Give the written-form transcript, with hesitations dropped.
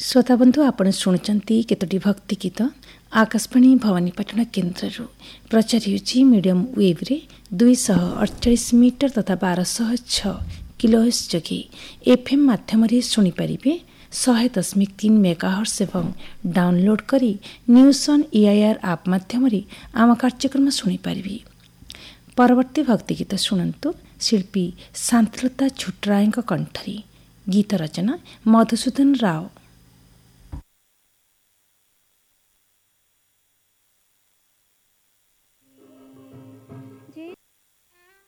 श्रोताबंधु आपण शुणुचंती केतोटी भक्ति गीत आकाशवाणी भवानीपाटना केन्द्रରୁ प्रचार होची मीडियम वेव रे 248 मीटर तथा 1206 किलोहर्ट्ज जगी एफएम माध्यम रे सुनी परिबे 100.3 मेगाहर्ट्ज एवं डाउनलोड करी न्यूज ऑन एआईआर ऐप माध्यम रे आम कार्यक्रम सुनी परिबे। परवर्ती भक्ति गीत शुणंतु शिल्पी शांतलता छुटरायଙ୍କ कंठरी। गीत रचना मधुसूदन राव।